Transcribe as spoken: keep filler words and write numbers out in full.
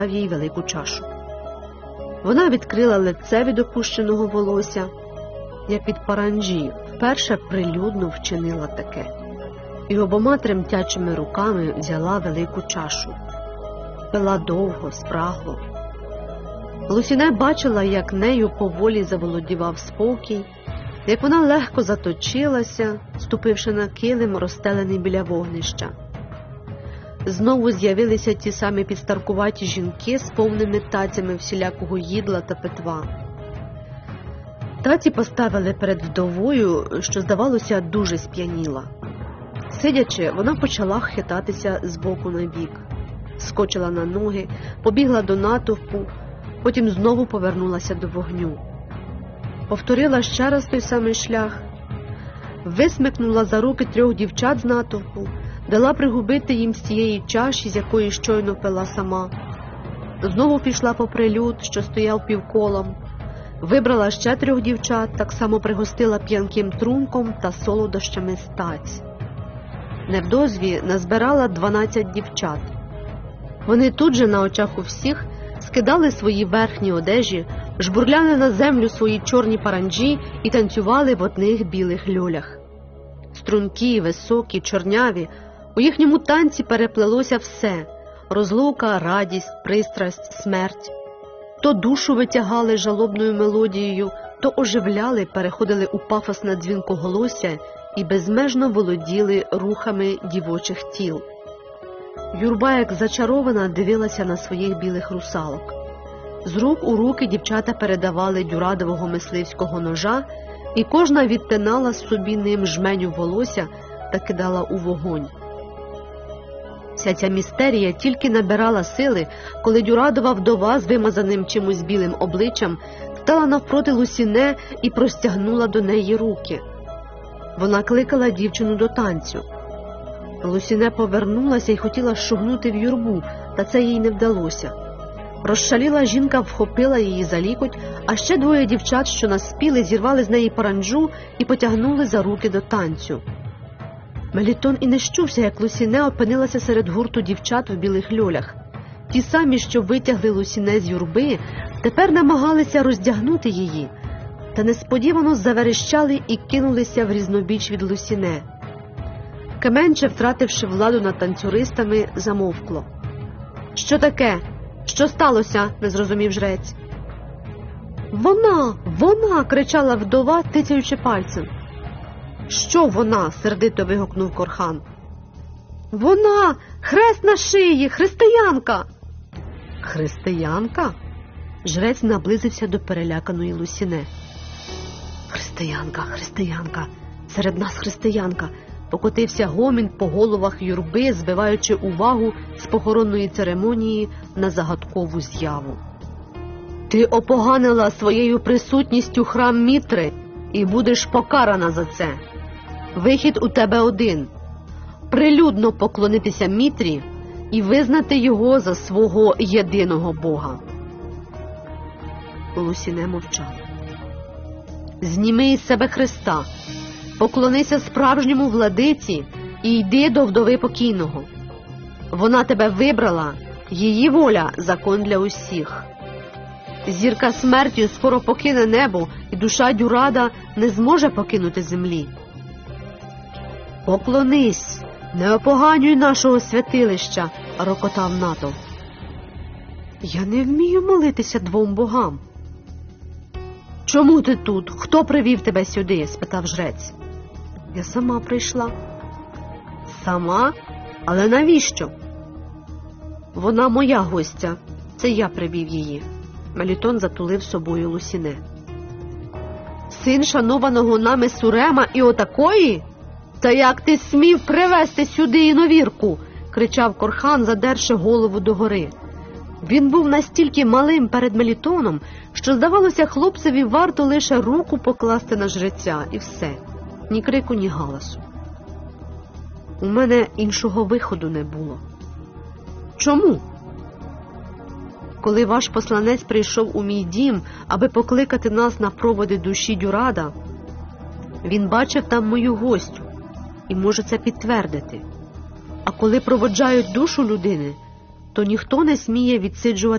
їй велику чашу. Вона відкрила лице від опущеного волосся, як від паранджі, вперше прилюдно вчинила таке, і обома тремтячими руками взяла велику чашу. Пила довго, спрагло. Лусіне бачила, як нею поволі заволодівав спокій, як вона легко заточилася, ступивши на килим, розстелений біля вогнища. Знову з'явилися ті самі підстаркуваті жінки з повними тацями всілякого їдла та питва. Таці поставили перед вдовою, що, здавалося, дуже сп'яніла. Сидячи, вона почала хитатися з боку на бік. Скочила на ноги, побігла до натовпу, потім знову повернулася до вогню. Повторила ще раз той самий шлях, висмикнула за руки трьох дівчат з натовпу, дала пригубити їм з тієї чаші, з якої щойно пила сама. Знову пішла попри люд, що стояв півколом, вибрала ще трьох дівчат, так само пригостила п'янким трунком та солодощами з таць. Невдовзі назбирала дванадцять дівчат. Вони тут же на очах у всіх скидали свої верхні одежі, жбурляли на землю свої чорні паранджі і танцювали в одних білих люлях. Стрункі, високі, чорняві, у їхньому танці переплелося все – розлука, радість, пристрасть, смерть. То душу витягали жалобною мелодією, то оживляли, переходили у пафосне дзвінкоголосся і безмежно володіли рухами дівочих тіл. Юрба, як зачарована, дивилася на своїх білих русалок. З рук у руки дівчата передавали дюрадового мисливського ножа, і кожна відтинала собі ним жменю волосся та кидала у вогонь. Вся ця містерія тільки набирала сили, коли дюрадова вдова з вимазаним чимось білим обличчям стала навпроти Лусіне і простягнула до неї руки. Вона кликала дівчину до танцю. Лусіне повернулася і хотіла шугнути в юрбу, та це їй не вдалося. Розшаліла жінка вхопила її за лікоть, а ще двоє дівчат, що наспіли, зірвали з неї паранджу і потягнули за руки до танцю. Мелітон і не щувся, як Лусіне опинилася серед гурту дівчат в білих люлях. Ті самі, що витягли Лусіне з юрби, тепер намагалися роздягнути її, та несподівано заверещали і кинулися в різнобіч від Лусіне. Кеменче, втративши владу над танцюристами, замовкло. «Що таке? Що сталося?» – не зрозумів жрець. «Вона! Вона!» – кричала вдова, тицяючи пальцем. «Що вона?» – сердито вигукнув Корхан. «Вона! Хрест на шиї! Християнка!» «Християнка?» Жрець наблизився до переляканої Лусіне. «Християнка! Християнка! Серед нас християнка!» Покотився гомін по головах юрби, збиваючи увагу з похоронної церемонії на загадкову з'яву. «Ти опоганила своєю присутністю храм Мітри і будеш покарана за це. Вихід у тебе один – прилюдно поклонитися Мітрі і визнати його за свого єдиного Бога». Лусіне мовчала. «Зніми із себе хреста, поклонися справжньому владиці і йди до вдови покійного. Вона тебе вибрала, її воля – закон для усіх. Зірка смерті скоро покине небо, і душа Дюрада не зможе покинути землі. Поклонись, не опоганюй нашого святилища», – рокотав натовп. «Я не вмію молитися двом богам». «Чому ти тут? Хто привів тебе сюди?» – спитав жрець. «Я сама прийшла». «Сама? Але навіщо?» «Вона моя гостя. Це я привів її». Мелітон затулив собою Лусіне. «Син шанованого нами Сурема і отакої? Та як ти смів привезти сюди іновірку?» – кричав Корхан, задерши голову догори. Він був настільки малим перед Мелітоном, що, здавалося, хлопцеві варто лише руку покласти на жреця, і все. Ні крику, ні галасу. «У мене іншого виходу не було». «Чому?» «Коли ваш посланець прийшов у мій дім, аби покликати нас на проводи душі Дюрада, він бачив там мою гостю і може це підтвердити. А коли проводжають душу людини, то ніхто не сміє відсиджувати